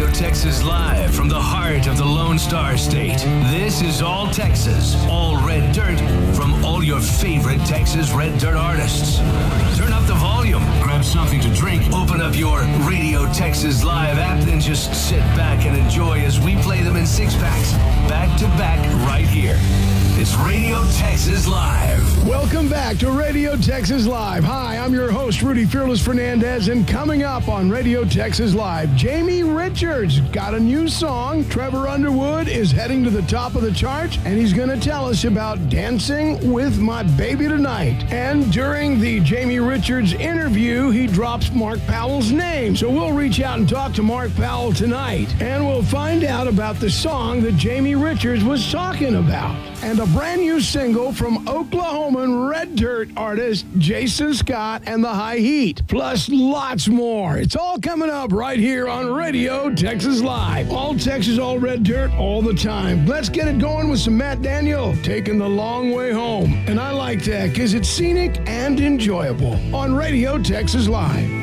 Radio Texas Live from the heart of the Lone Star State. This is All Texas, all red dirt from all your favorite Texas red dirt artists. Turn up the volume, grab something to drink, open up your Radio Texas Live app, and just sit back and enjoy as we play them in six-packs, back to back, right here. It's Radio Texas Live. Welcome back to Radio Texas Live. Hi, I'm your host, Rudy Fearless Fernandez, and coming up on Radio Texas Live, Jamie Richards got a new song. Trevor Underwood is heading to the top of the charts, and he's going to tell us about Dancing with My Baby Tonight. And during the Jamie Richards interview, he drops Mark Powell's name. So we'll reach out and talk to Mark Powell tonight, and we'll find out about the song that Jamie Richards was talking about. And a brand new single from Oklahoman red dirt artist Jason Scott and the High Heat. Plus lots more. It's all coming up right here on Radio Texas Live. All Texas, all red dirt, all the time. Let's get it going with some Matt Daniel, Taking the Long Way Home. And I like that because it's scenic and enjoyable on Radio Texas Live.